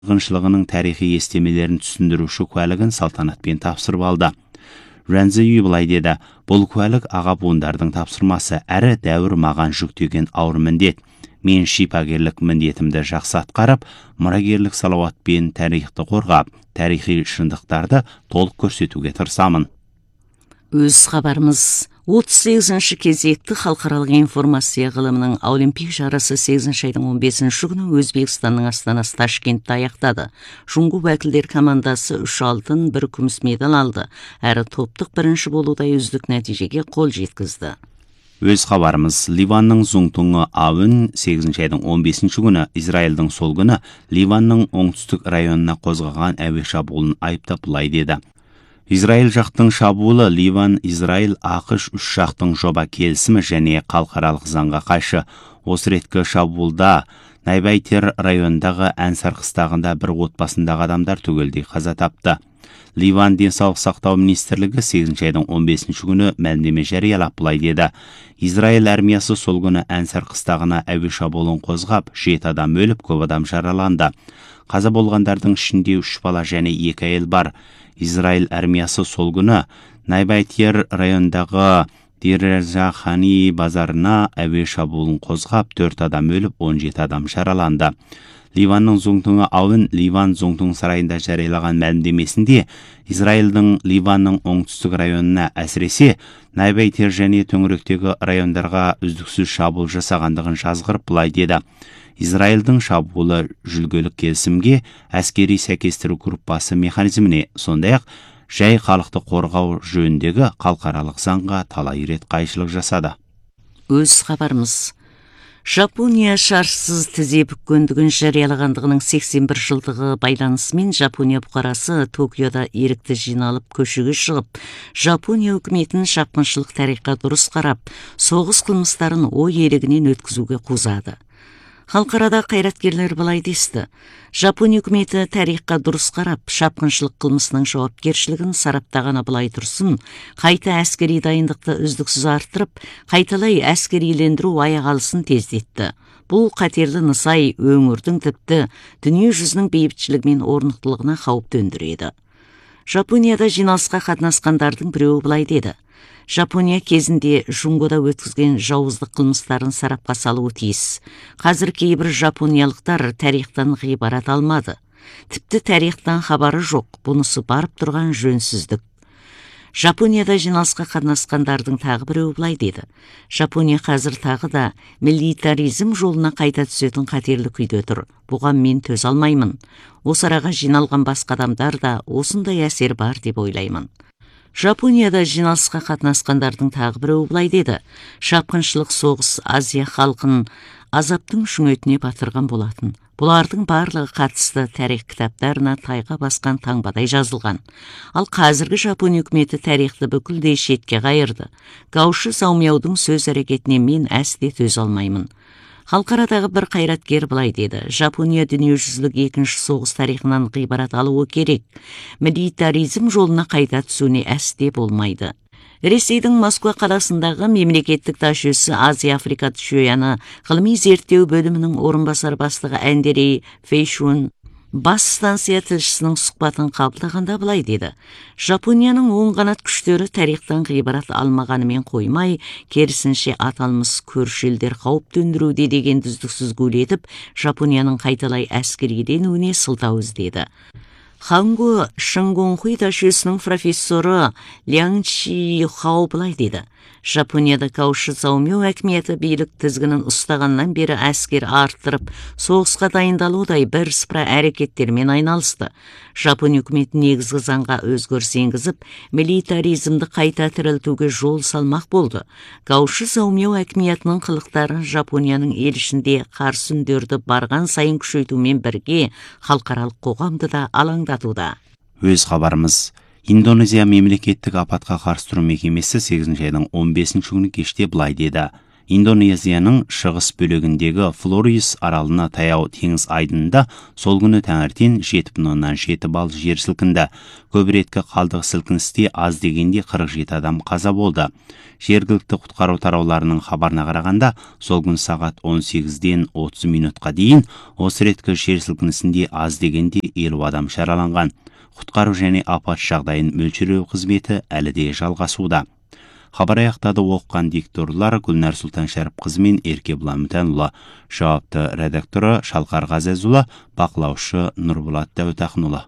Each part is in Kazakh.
қырғыншылығының тарихи естемелерін түсіндіруші куәлігін салтанатпен тапсырып алды. Рензи Үй былай деді: "Бұл куәлік аға буындардың тапсырмасы, әрі дәуір маған жүктеген ауыр міндет. Мен шипагерлік міндетімді жақсы атқарып, мұрагерлік салауатпен тарихты қорғап, тарихи шындықтарды толық көрсетуге тырысамын." Өз хабарымыз 38-ші кезекті халықаралық информация ғылымының Олимпик жарысы 8 айдың 15-ші күні Өзбекстанның астанасы Ташкентте аяқтады. Жұңғы вәкілдер командасы 3 алтын, 1 күміс медаль алды, әрі топтық бірінші болуда үздік нәтижеге қол жеткізді. Өз хабарымыз Ливанның Зуңтуңы Аун 8 айдың 15-ші күні Израильдің сол күні Ливанның оңтүстік районына қозғаған әуе шабуылын айыптап былай деді: "Израиль жақтың шабуылы Ливан, Израиль, ақш үш жақтың жоба келісімі және халықаралық заңға қайшы. Осы реткі шабуылда Найбайтер райондағы Әнсар қыстағында бір отбасындағы адамдар түгелдей қаза тапты." Ливан денсаулық сақтау министрлігі 8 айдың 15-ші күні мәлімдеме жариялап былай деді: "Израиль армиясы сол күні Әнсар қыстағына әуе шабуылын қозғап, 7 адам өліп, көп адам жараланды. Қаза болғандардың ішінде 3 бала және 2 әйел бар. Израиль армиясы сол күні Найбайтер райондағы Диржахани базарына әуе шабуылын қозғап, 4 адам өліп, 17 адам жараланды." Ливанның Зуңтуңы Аун Ливан Зуңтуң сарайында жариялаған мәлімдемесінде Израильдің Ливанның оңтүстік районына, әсіресе Найбайтер және төңіректегі райондарға үздіксіз шабуыл жасағандығын жазғырып былай деді: "Израильдің шабуылы жүлгелік келісімге, әскери сәйкестіру группасы механизміне, сондай-ақ жай халықты қорғау жөніндегі халықаралық заңға талай рет қайшылық жасады." Өз хабарымыз Жапония шаршысыз тізе бүккендігін жариялағандығының 81 жылдығы байланысымен Жапония бұқарасы Токиода ерікті жиналып көшеге шығып, Жапония үкіметін шапқыншылық тарихқа дұрыс қарап, соғыс қылмыстарын ой елегінен өткізуге қузады. Халықарада қайраткерлер былай десті: "Жапония үкіметі тарихқа дұрыс қарап, шапқыншылық қылмысының жауапкершілігін сараптағаны былай тұрсын, қайта әскери дайындықты үздіксіз арттырып, қайталай әскерилендіру аяқ алысын тездетті. Бұл қатерлі нысай өңірдің тіпті дүние жүзінің бейбітшілігі мен орнықтылығына қауіп төндіреді." Жапонияда жиналысқа қатынасқандардың біреуі былай деді: "Жапония кезінде Жұңғода өткізген жауыздық қылмыстарын сарапқа салуы тиіс. Қазір кейбір жапониялықтар тарихтан ғибарат алмады. Тіпті тарихтан хабары жоқ, бұнысы барып тұрған жөнсіздік." Жапонияда жиналысқа қатынасқандардың тағы біреуі былай деді: "Жапония қазір тағы да милитаризм жолына қайта түсетін қатерлі күйде тұр. Бұған мен төзе алмаймын. Осы араға жиналған басқа адамдар да осындай әсер бар деп ойлаймын." Жапонияда жиналысқа қатынасқандардың тағы біреуі былай деді: "Шапқыншылық соғыс Азия халқын азаптың шүңетіне батырған болатын. Бұлардың барлығы қатысты тарих кітаптарына тайға басқан таңбадай жазылған. Ал қазіргі Жапония үкіметі тарихты бүкілдей шетке қайырды. Гаушы Саумяудың сөз әрекетіне мен әсте төзе алмаймын." Халықарадағы бір қайраткер былай деді: "Жапония дүниежүзілік екінші соғыс тарихынан ғибарат алуы керек. Милитаризм жолына қайта түсуіне әсте болмайды." Ресейдің Москва қаласындағы мемлекеттік ташөсі Азия-Африка тшөяны ғылыми зерттеу бөлімінің орынбасар бастығы Әндерей Фейшун бас станция тілшісінің сұхбатын қабылдағанда былай деді: "Жапонияның оң қанат күштері тарихтан ғибарат алмағанымен қоймай, керісінше аталмыс көрші елдер қауіп төндіруде деген үздіксіз гулетіп, Жапонияның қайталай әскериленуіне сылтау іздеді." Ханго Шыңгонхуй ташөсінің профессоры Ляң Чи Хао былай деді: "Жапонияда Гаушы Саумяу әкіметі билік тізгінін ұстағаннан бері әскер арттырып, соғысқа дайындалудай бірсыпыра әрекеттермен айналысты. Жапония үкіметі негізгі заңға өзгеріс енгізіп, милитаризмді қайта тірілтуге жол салмақ болды. Гаушы Саумяу әкіметінің қылықтары Жапонияның ел ішінде қарсы үндерді барған сайын күшейтумен бірге халықаралық қоғамды да алаңдатуда." Өз хабарымыз Индонезия мемлекеттік апатқа қарсы тұру мекемесі 8 айдың 15-ші күні кеште былай деді: Индонезияның шығыс бөлігіндегі Флорис аралына таяу теңіз айдынында сол күні таңертең 7,7 балл жер сілкінді. Көбіреткі қалдық сілкіністе аз дегенде 47 адам қаза болды. Жергілікті құтқару тарауларының хабарына қарағанда, сол күн сағат 18-ден 30 минутқа дейін осы реткі жер сілкінісінде аз дегенде 50 адам жараланған. Құтқару және апат жағдайын мөлшерлеу қызметі әлі де жалғасуда. Хабар аяқтады. Оқыған дикторлар Гүлнар Сұлтан-Шәріпқызы мен Еркебұлан Мүтәнұлы, жауапты редакторы Шалқар Ғазезұлы, бақылаушы Нұрболат Дәуітақынұлы.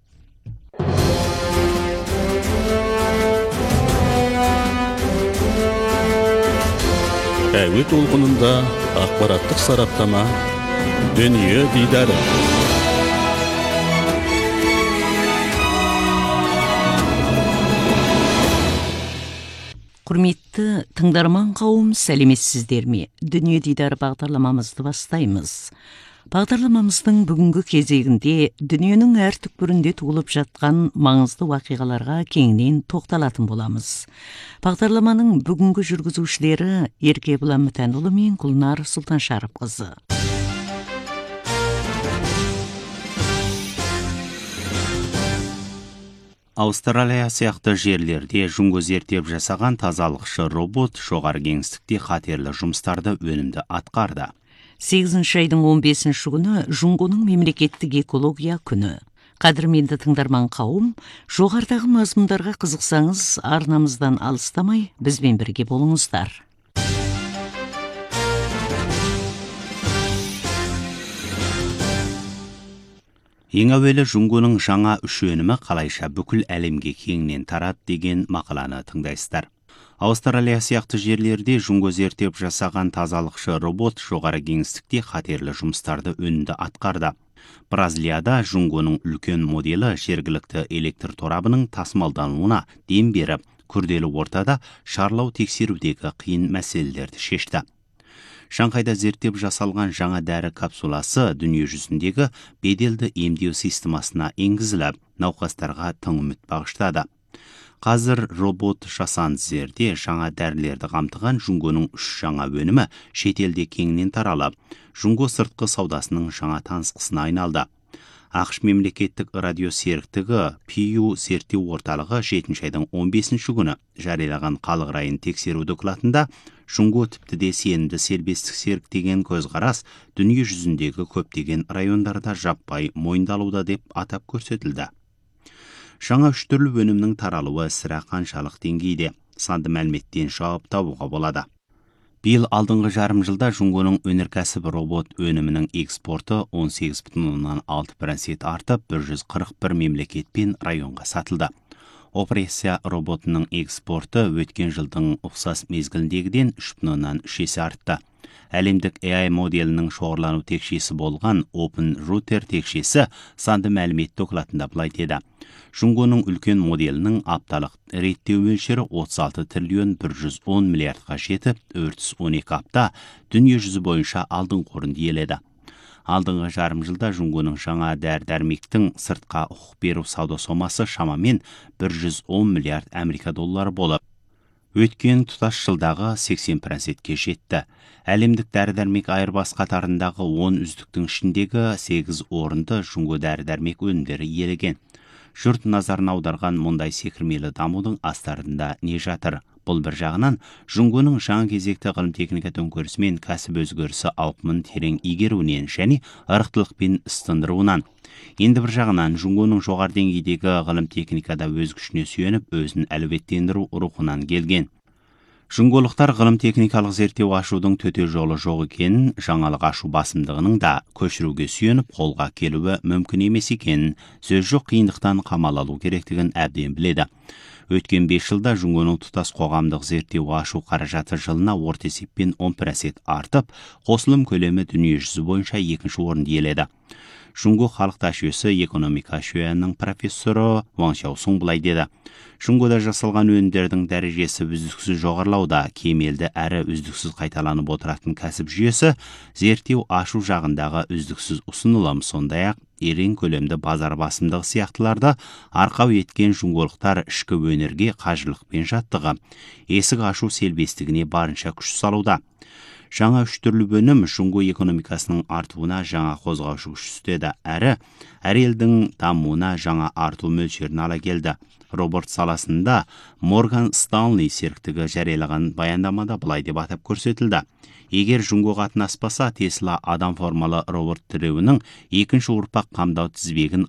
Әуе толқынында ақпараттық сараптама, дүние дидары. Құрметті тыңдарман қауым, сәлеметсіздер ме? Дүние дидары бағдарламамызды бастаймыз. Бағдарламамыздың бүгінгі кезегінде дүниенің әр түкпірінде туылып жатқан маңызды уақиғаларға кеңінен тоқталатын боламыз. Бағдарламаның бүгінгі жүргізушілері Еркебұлан Мүтәнұлы мен Гүлнар Сұлтан-Шәріпқызы. Аустралия сияқты жерлерде жүңгі зерттеп жасаған тазалықшы робот жоғары кеңістікте қатерлі жұмыстарды өнімді атқарды. 8 айдың 15 күні жүңгінің мемлекеттік экология күні. Қадірменді тыңдарман қауым, жоғарыдағы мазмұндарға қызықсаңыз, арнамыздан алыстамай бізбен бірге болыңыздар. Ең әуелі жүңгінің жаңа үш өнімі қалайша бүкіл әлемге кеңінен тарады деген мақаланы тыңдайсыздар. Аустралия сияқты жерлерде жүңгі зерттеп жасаған тазалықшы робот жоғары кеңістікте қатерлі жұмыстарды өнімді атқарды. Бразилияда жүңгінің үлкен моделі жергілікті электр торабының тасымалдануына дем беріп, күрделі ортада шарлау тексерудегі қиын мәселелерді шешті. Шанхайда зерттеп жасалған жаңа дәрі капсуласы дүние жүзіндегі беделді емдеу системасына енгізіліп, науқастарға тың үміт бағыштады. Қазір робот жасанды жерде жаңа дәрілерді қамтыған жүңгінің үш жаңа өнімі шетелде кеңінен таралып, жүңгі сыртқы саудасының жаңа танысқысына айналды. ақш мемлекеттік радиосеріктігі Pew зерттеу орталығы 7 айдың 15 күні жариялаған халық райын тексеру докладында жүңгі тіпті де сенімді сербестік серік деген көзқарас дүние жүзіндегі көптеген райондарда жаппай мойындалуда деп атап көрсетілді. Жаңа үш түрлі өнімнің таралуы сірә қаншалық деңгейде санды мәліметтен жауап табуға болады. Биыл алдыңғы жарым жылда жүңгінің өнеркәсіп робот өнімінің экспорты 18,6% артып, 141 мемлекет пен районға сатылды. Операция роботының экспорты өткен жылдың ұқсас мезгіліндегіден 3,3 есе артты. Әлемдік AI моделінің шоғырлану текшесі болған Open Router текшесі санды мәлімет докладында былай деді. Жүңгінің үлкен моделінің апталық реттеу мөлшері 36 триллион 110 миллиардқа жетіп, 412 апта дүние жүзі бойынша алдыңғы орынды иеледі. Алдыңғы жарым жылда жүңгінің жаңа дәрі-дәрмектің сыртқа құқық беру сауда сомасы шамамен 110 миллиард Америка доллары болып, өткен тұтас жылдағы 80%-ке жетті. Әлемдік дәрі-дәрмек айырбас қатарындағы 10 үздіктің ішіндегі 8 орынды жүңгі дәрі-дәрмек өнімдері иелеген. Жұрт назарын аударған мұндай секірмелі дамудың астарында не жатыр? Бұл бір жағынан жүңгінің жаңа кезекті ғылым техника төңкерісі мен кәсіп өзгерісі ауқымын терең игеруінен және ырықтылықпен істендіруінен. Енді бір жағынан жүңгінің жоғары деңгейдегі ғылым техникада өз күшіне сүйеніп, өзін әлеуеттендіру рухынан келген. Жүңгілықтар ғылым техникалық зерттеу ашудың төте жолы жоқ екенін, жаңалық ашу басымдығының да көшіруге сүйеніп қолға келуі мүмкін емес екенін, сөз жоқ қиындықтан қамал алу керектігін әбден біледі. Өткен 5 жылда жүңгінің тұтас қоғамдық зерттеу ашу қаражаты жылына орта есеппен 10% артып, қосылым көлемі дүние жүзі бойынша 2-ші орынды иеледі. Жүңгі халық ташуысы экономика шуяның профессоры Ван Шаосун былай деді. Жүңгіде жасалған өнімдердің дәрежесі үздіксіз жоғарылауда, кемелді әрі үздіксіз қайталанып отыратын кәсіп жүйесі зерттеу ашу жағындағы үздіксіз ұсынылым, сондай-ақ ерен көлемді базар басымдығы сияқтыларды арқау еткен жуңголықтар ішкі өнерге қажырлықпен жаттығы, есік ашу селбестігіне барынша күш салуда. Жаңа үш түрлі бөлім жұңго экономикасының артуына жаңа қозғаушы күш түстеді, әрі әр елдің дамуына жаңа арту мөлшерін ала келді. Робот саласында Морган Станлey серіктігі жариялаған баяндамада былай деп атап көрсетілді. Егер жұңго қатынаспаса, Тесла адам формалы робот тіреуінің екінші ұрпақ қамдау тізбегін